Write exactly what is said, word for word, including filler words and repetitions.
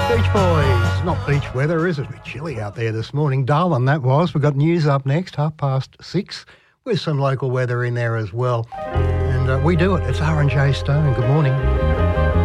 Beach Boys, not beach weather, is it? It's chilly out there this morning. Darwin, that was. We've got news up next, half past six, with some local weather in there as well. And uh, we do it. It's R and J Stone. Good morning.